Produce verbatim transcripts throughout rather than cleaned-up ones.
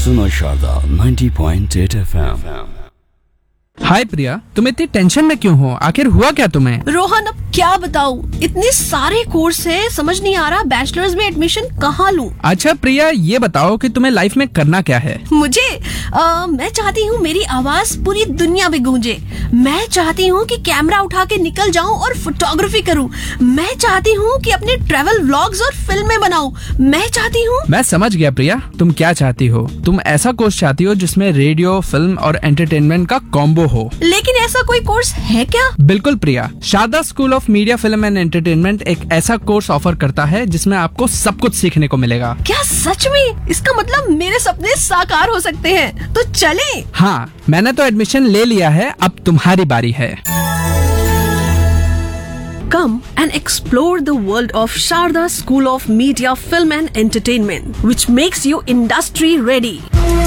सुनो Sharda ninety point eight F M. हाय प्रिया, तुम इतनी टेंशन में क्यों हो? आखिर हुआ क्या तुम्हें? रोहन, अब क्या बताऊं, इतने सारे कोर्स है, समझ नहीं आ रहा बैचलर्स में एडमिशन कहाँ लूं। अच्छा प्रिया, ये बताओ कि तुम्हें लाइफ में करना क्या है? मुझे आ, मैं चाहती हूँ मेरी आवाज पूरी दुनिया में गूंजे। मैं चाहती हूँ कि कैमरा उठा के निकल जाऊँ और फोटोग्राफी करूँ। मैं चाहती हूँ कि अपने ट्रैवल व्लॉग्स और फिल्में बनाऊँ। मैं चाहती हूँ। मैं समझ गया प्रिया, तुम क्या चाहती हो। तुम ऐसा कोर्स चाहती हो जिसमें रेडियो, फिल्म और एंटरटेनमेंट का कॉम्बो हो। लेकिन ऐसा कोई कोर्स है क्या? बिल्कुल प्रिया, Sharda school of media, film and entertainment एक ऐसा कोर्स ऑफर करता है जिसमें आपको सब कुछ सीखने को मिलेगा। क्या सच में? इसका मतलब मेरे सपने साकार हो सकते हैं, तो चलें। हाँ, मैंने तो एडमिशन ले लिया है, अब तुम्हारी बारी है। Come and explore the world of Sharda School of Media, Film and Entertainment, which makes you industry ready.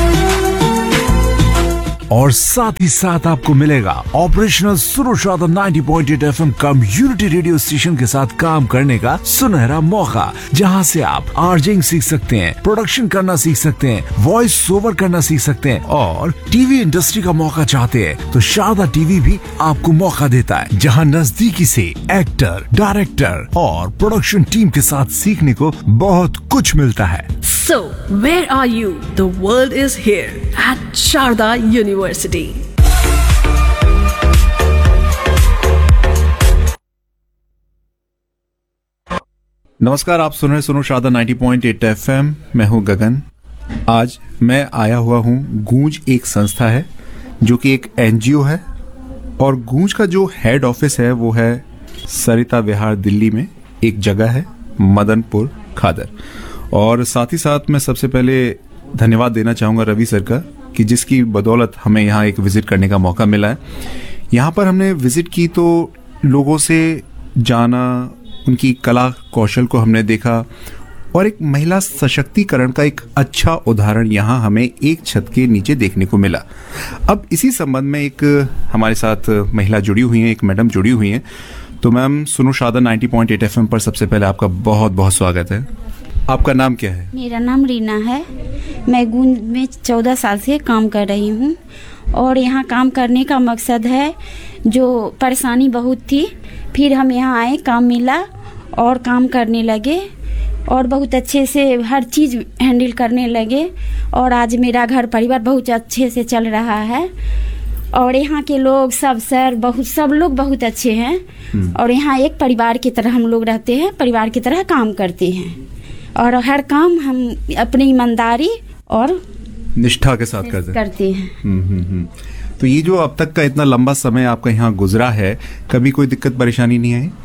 और साथ ही साथ आपको मिलेगा ऑपरेशनल सुनो Sharda ninety point eight F M community radio station के साथ काम करने का सुनहरा मौका, जहां से आप आरजिंग सीख सकते हैं, प्रोडक्शन करना सीख सकते हैं, वॉइस ओवर करना सीख सकते हैं और टीवी इंडस्ट्री का मौका चाहते हैं तो शारदा टीवी भी आपको मौका देता है, जहां नजदीकी से एक्टर, डायरेक्टर और प्रोडक्शन टीम के साथ सीखने को बहुत कुछ मिलता है। So, where are you? The world is here at Sharda University. नमस्कार, आप सुन रहे सुनो Sharda ninety point eight F M. मैं हूं गगन। आज मैं आया हुआ हूं, गूंज एक संस्था है जो कि एक एनजीओ है और गूंज का जो हेड ऑफिस है वो है सरिता विहार, दिल्ली में एक जगह है मदनपुर खादर। और साथ ही साथ मैं सबसे पहले धन्यवाद देना चाहूँगा रवि सर का, कि जिसकी बदौलत हमें यहाँ एक विज़िट करने का मौका मिला है। यहाँ पर हमने विज़िट की तो लोगों से जाना, उनकी कला कौशल को हमने देखा और एक महिला सशक्तिकरण का एक अच्छा उदाहरण यहाँ हमें एक छत के नीचे देखने को मिला। अब इसी संबंध में एक हमारे साथ महिला जुड़ी हुई हैं, एक मैडम जुड़ी हुई हैं। तो मैम, सुनो Sharda ninety point eight F M पर सबसे पहले आपका बहुत बहुत स्वागत है। आपका नाम क्या है? मेरा नाम रीना है। मैं गूंज में चौदह साल से काम कर रही हूँ और यहाँ काम करने का मकसद है, जो परेशानी बहुत थी, फिर हम यहाँ आए, काम मिला और काम करने लगे और बहुत अच्छे से हर चीज़ हैंडल करने लगे और आज मेरा घर परिवार बहुत अच्छे से चल रहा है। और यहाँ के लोग सब सर बहुत सब लोग बहुत अच्छे हैं और यहाँ एक परिवार की तरह हम लोग रहते हैं, परिवार की तरह काम करते हैं और हर काम हम अपनी ईमानदारी और निष्ठा के साथ करते, करते हैं। हम्म हम्म हम्म। तो ये जो अब तक का इतना लंबा समय आपका यहाँ गुजरा है, कभी कोई दिक्कत परेशानी नहीं आई?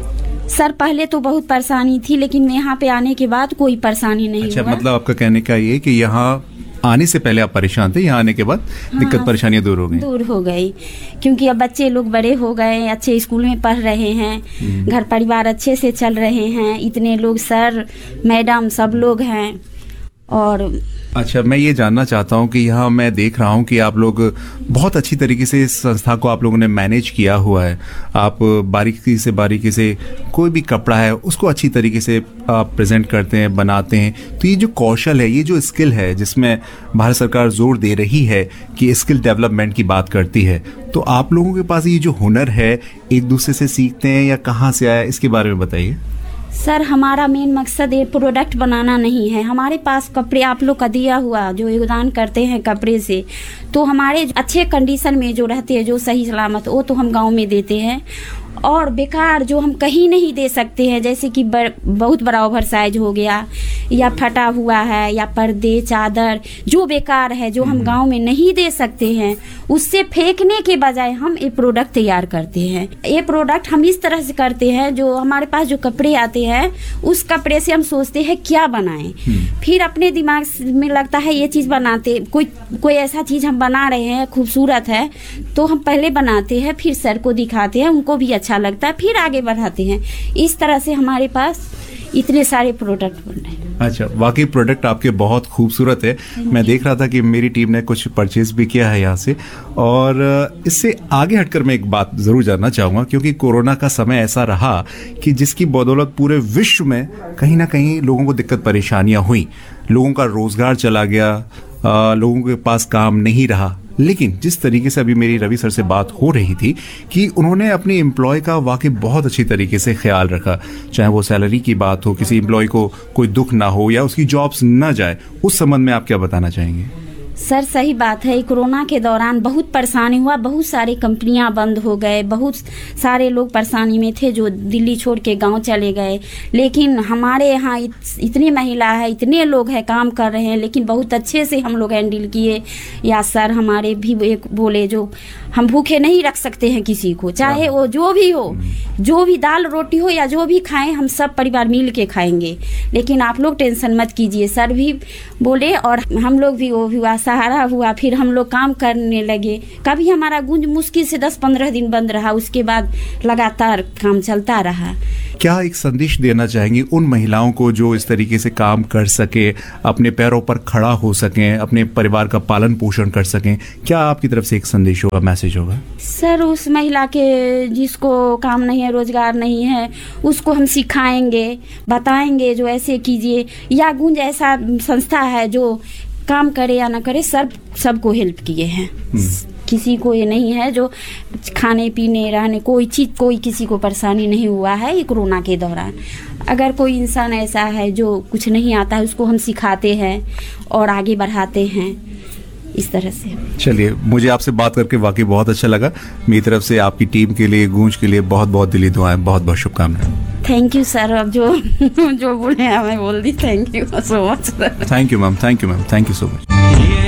सर, पहले तो बहुत परेशानी थी, लेकिन यहाँ पे आने के बाद कोई परेशानी नहीं अच्छा, हुआ। मतलब आपका कहने का ये कि यहाँ आने से पहले आप परेशान थे, यहाँ आने के बाद हाँ, दिक्कत परेशानियां दूर हो गई? दूर हो गई, क्योंकि अब बच्चे लोग बड़े हो गए, अच्छे स्कूल में पढ़ रहे हैं, घर परिवार अच्छे से चल रहे हैं, इतने लोग सर मैडम सब लोग हैं। और अच्छा, मैं ये जानना चाहता हूँ कि यहाँ मैं देख रहा हूँ कि आप लोग बहुत अच्छी तरीके से इस संस्था को आप लोगों ने मैनेज किया हुआ है। आप बारीकी से बारीकी से कोई भी कपड़ा है उसको अच्छी तरीके से आप प्रेजेंट करते हैं, बनाते हैं। तो ये जो कौशल है, ये जो स्किल है, जिसमें भारत सरकार जोर दे रही है कि स्किल डेवलपमेंट की बात करती है, तो आप लोगों के पास ये जो हुनर है, एक दूसरे से सीखते हैं या कहाँ से आया, इसके बारे में बताइए। सर, हमारा मेन मकसद ये प्रोडक्ट बनाना नहीं है। हमारे पास कपड़े आप लोग का दिया हुआ जो योगदान करते हैं कपड़े से, तो हमारे अच्छे कंडीशन में जो रहते हैं, जो सही सलामत, वो तो हम गांव में देते हैं। और बेकार जो हम कहीं नहीं दे सकते हैं, जैसे कि बर, बहुत बड़ा ओवर साइज हो गया या फटा हुआ है या पर्दे चादर जो बेकार है, जो हम गांव में नहीं दे सकते हैं, उससे फेंकने के बजाय हम ये प्रोडक्ट तैयार करते हैं। ये प्रोडक्ट हम इस तरह से करते हैं, जो हमारे पास जो कपड़े आते हैं उस कपड़े से हम सोचते हैं क्या बनाएं, फिर अपने दिमाग में लगता है ये चीज बनाते, कोई कोई ऐसा चीज हम बना रहे हैं खूबसूरत है तो हम पहले बनाते हैं, फिर सर को दिखाते हैं, उनको भी अच्छा लगता है, फिर आगे बढ़ाते हैं। इस तरह से हमारे पास इतने सारे प्रोडक्ट बन रहे हैं। अच्छा, वाकई प्रोडक्ट आपके बहुत खूबसूरत है। मैं देख रहा था कि मेरी टीम ने कुछ परचेज भी किया है यहाँ से। और इससे आगे हटकर मैं एक बात जरूर जानना चाहूँगा, क्योंकि कोरोना का समय ऐसा रहा कि जिसकी बदौलत पूरे विश्व में कहीं ना कहीं लोगों को दिक्कत परेशानियां हुई, लोगों का रोजगार चला गया, आ, लोगों के पास काम नहीं रहा, लेकिन जिस तरीके से अभी मेरी रवि सर से बात हो रही थी कि उन्होंने अपने एम्प्लॉय का वाकई बहुत अच्छी तरीके से ख्याल रखा, चाहे वो सैलरी की बात हो, किसी एम्प्लॉय को कोई दुख ना हो या उसकी जॉब्स ना जाए, उस संबंध में आप क्या बताना चाहेंगे? सर सही बात है, कोरोना के दौरान बहुत परेशानी हुआ, बहुत सारी कंपनियां बंद हो गए, बहुत सारे लोग परेशानी में थे जो दिल्ली छोड़ के गांव चले गए। लेकिन हमारे यहाँ इत, इतनी महिला है, इतने लोग हैं काम कर रहे हैं, लेकिन बहुत अच्छे से हम लोग हैंडल किए। या सर हमारे भी एक बोले जो हम भूखे नहीं रख सकते हैं किसी को, चाहे वो जो भी हो, जो भी दाल रोटी हो या जो भी खाएं, हम सब परिवार मिल के खाएंगे, लेकिन आप लोग टेंशन मत कीजिए। सर भी बोले और हम लोग भी, वो भी हुआ, सहारा हुआ। फिर हम लोग काम करने लगे। कभी हमारा गूंज मुश्किल से दस पंद्रह दिन बंद रहा, उसके बाद लगातार काम चलता रहा। क्या एक संदेश देना चाहेंगी उन महिलाओं को जो इस तरीके से काम कर सके, अपने पैरों पर खड़ा हो सकें, अपने परिवार का पालन पोषण कर सकें? क्या आपकी तरफ से एक संदेश होगा, मैसेज होगा? सर उस महिला के जिसको काम नहीं है, रोजगार नहीं है, उसको हम सिखाएंगे, बताएंगे जो ऐसे कीजिए। या गूंज ऐसा संस्था है जो काम करे या ना करे, सब सबको हेल्प किए हैं। किसी को ये नहीं है जो खाने पीने रहने कोई चीज़, कोई किसी को परेशानी नहीं हुआ है ये कोरोना के दौरान। अगर कोई इंसान ऐसा है जो कुछ नहीं आता है, उसको हम सिखाते हैं और आगे बढ़ाते हैं इस तरह से। चलिए, मुझे आपसे बात करके वाकई बहुत अच्छा लगा। मेरी तरफ से आपकी टीम के लिए, गूंज के लिए बहुत बहुत दिली दुआएं, बहुत बहुत शुभकामनाएं। Thank you sir. अब जो जो बोले हमें बोल दी। Thank you so much sir. Thank you ma'am, thank you ma'am, thank you so much.